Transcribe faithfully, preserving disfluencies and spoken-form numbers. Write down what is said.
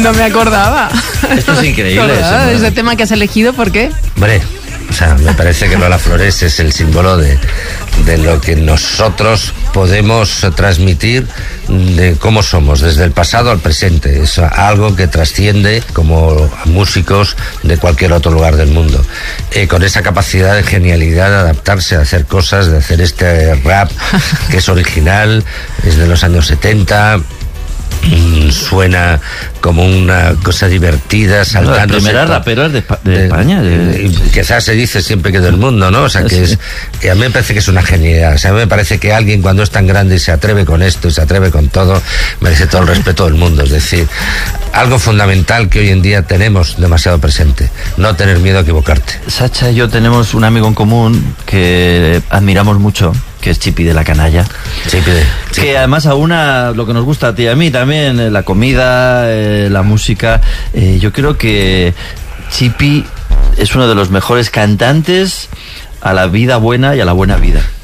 No me acordaba. Esto es increíble. Ese, ese tema que has elegido, ¿por qué? Hombre, o sea, me parece que Lola Flores es el símbolo de, de lo que nosotros podemos transmitir, de cómo somos, desde el pasado al presente. Es algo que trasciende como músicos de cualquier otro lugar del mundo. Eh, con esa capacidad de genialidad de adaptarse, a hacer cosas, de hacer este rap que es original, es de los años setenta. Suena como una cosa divertida, saltando. Las primeras raperas de, de, de España. De, de, de, quizás se dice siempre que del mundo, ¿no? O sea, que, sí. es, que a mí me parece que es una genialidad. O sea, a mí me parece que alguien cuando es tan grande y se atreve con esto y se atreve con todo, merece todo el respeto del mundo. Es decir, algo fundamental que hoy en día tenemos demasiado presente: no tener miedo a equivocarte. Sacha y yo tenemos un amigo en común que admiramos mucho, que es Chipi de la Canalla. Chipi de, Chipi. Que además aúna lo que nos gusta a ti y a mí también, la comida, eh, la música. Eh, yo creo que Chipi es uno de los mejores cantantes a la vida buena y a la buena vida.